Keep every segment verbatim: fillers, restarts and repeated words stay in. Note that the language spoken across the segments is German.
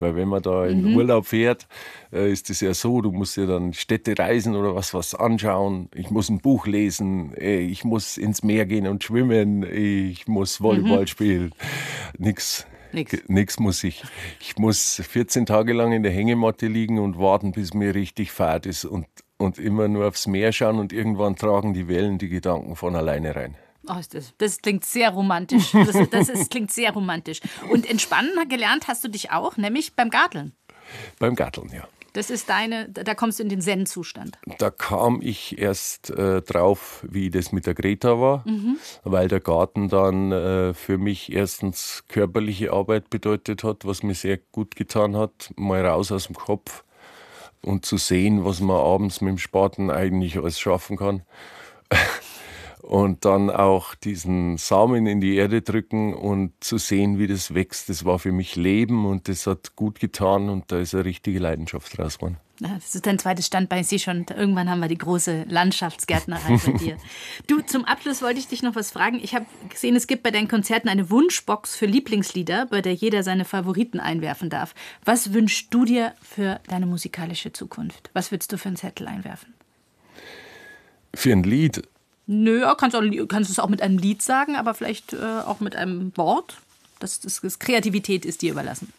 Weil wenn man da in Mhm. Urlaub fährt, äh, ist es ja so, du musst ja dann Städte reisen oder was, was anschauen. Ich muss ein Buch lesen, äh, ich muss ins Meer gehen und schwimmen, ich muss Volleyball Mhm. spielen. Nix, Nix. ge- nix muss ich. Ich muss vierzehn Tage lang in der Hängematte liegen und warten, bis mir richtig fad ist und, und immer nur aufs Meer schauen und irgendwann tragen die Wellen die Gedanken von alleine rein. Oh, ist das, das klingt sehr romantisch. Das, das ist, klingt sehr romantisch. Und entspannen gelernt hast du dich auch, nämlich beim Garteln. Beim Garteln, ja. Das ist deine, da kommst du in den Zen-Zustand. Da kam ich erst äh, drauf, wie das mit der Greta war, Mhm. weil der Garten dann äh, für mich erstens körperliche Arbeit bedeutet hat, was mir sehr gut getan hat, mal raus aus dem Kopf und zu sehen, was man abends mit dem Spaten eigentlich alles schaffen kann. Und dann auch diesen Samen in die Erde drücken und zu sehen, wie das wächst, das war für mich Leben und das hat gut getan und da ist eine richtige Leidenschaft draus geworden. Ja, das ist dein zweites Standbein. Ich sehe schon, irgendwann haben wir die große Landschaftsgärtnerei bei dir. Du, zum Abschluss wollte ich dich noch was fragen. Ich habe gesehen, es gibt bei deinen Konzerten eine Wunschbox für Lieblingslieder, bei der jeder seine Favoriten einwerfen darf. Was wünschst du dir für deine musikalische Zukunft? Was würdest du für einen Zettel einwerfen? Für ein Lied? Nö, kannst, auch, kannst du es auch mit einem Lied sagen, aber vielleicht äh, auch mit einem Wort. Das, das, das Kreativität ist dir überlassen.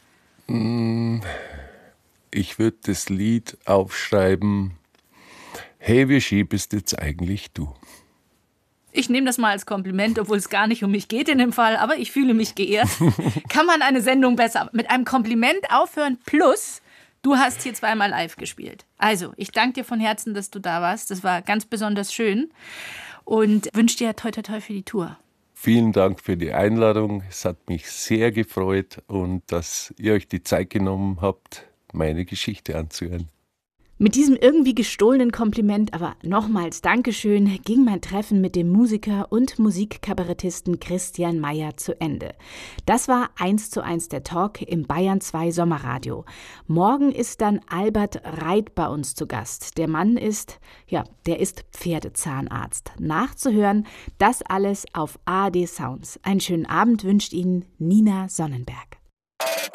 Ich würde das Lied aufschreiben, hey, wie schieb bist jetzt eigentlich du? Ich nehme das mal als Kompliment, obwohl es gar nicht um mich geht in dem Fall, aber ich fühle mich geehrt. Kann man eine Sendung besser mit einem Kompliment aufhören? Plus, du hast hier zweimal live gespielt. Also, ich danke dir von Herzen, dass du da warst. Das war ganz besonders schön und wünsche dir toi toi toi für die Tour. Vielen Dank für die Einladung. Es hat mich sehr gefreut und dass ihr euch die Zeit genommen habt, meine Geschichte anzuhören. Mit diesem irgendwie gestohlenen Kompliment, aber nochmals Dankeschön, ging mein Treffen mit dem Musiker und Musikkabarettisten Christian Meyer zu Ende. Das war eins zu eins der Talk im Bayern zwei Sommerradio. Morgen ist dann Albert Reit bei uns zu Gast. Der Mann ist, ja, der ist Pferdezahnarzt. Nachzuhören, das alles auf A R D Sounds. Einen schönen Abend wünscht Ihnen Nina Sonnenberg.